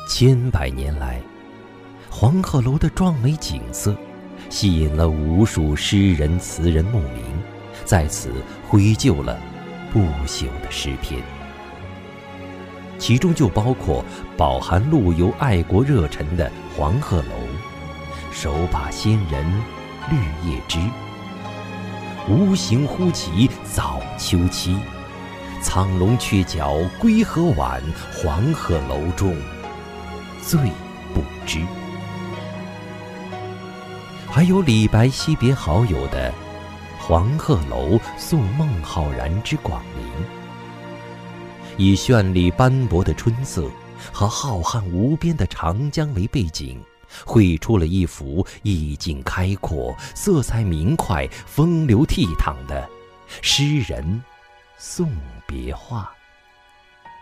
千百年来，黄鹤楼的壮美景色吸引了无数诗人词人慕名，在此绘就了不朽的诗篇，其中就包括饱含陆游爱国热忱的黄鹤楼、手把仙人绿叶枝、无形忽起早秋期、苍龙鹊角归河晚，黄鹤楼中最不知。还有李白惜别好友的黄鹤楼送孟浩然之广陵，以绚丽斑驳的春色和浩瀚无边的长江为背景，绘出了一幅意境开阔、色彩明快、风流倜傥的诗人送别画。